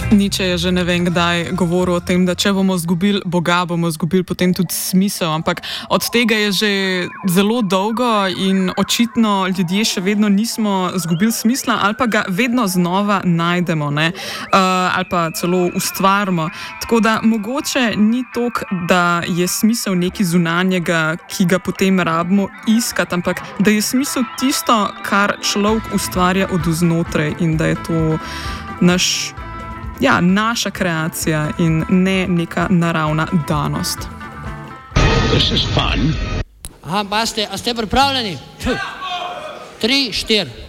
Nietzsche je že ne vem kdaj govoril o tem, da če bomo izgubili Boga, bomo izgubili potem tudi smisel, ampak od tega je že zelo dolgo in očitno ljudje še vedno nismo izgubili smisla ali pa ga vedno znova najdemo, ne? Ali pa celo ustvarimo. Tako da mogoče ni toliko, da je smisel nekaj zunanjega, ki ga potem rabimo iskati, ampak da je smisel tisto, kar človek ustvarja od znotraj in da je to naša kreacija in ne neka naravna danost. Aha, pa a ste pripravljeni? 3, 4.